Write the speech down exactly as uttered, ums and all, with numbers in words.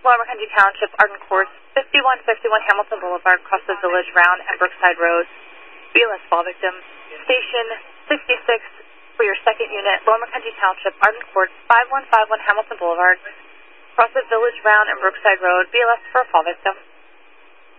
Lower McKenzie Township, Arden Courts, fifty-one fifty-one Hamilton Boulevard, across the Village Round and Brookside Road. B L S fall victim. Station sixty-six for your second unit, Lower McKenzie Township, Arden Courts, five one five one Hamilton Boulevard, across the Village Round and Brookside Road. B L S for a fall victim.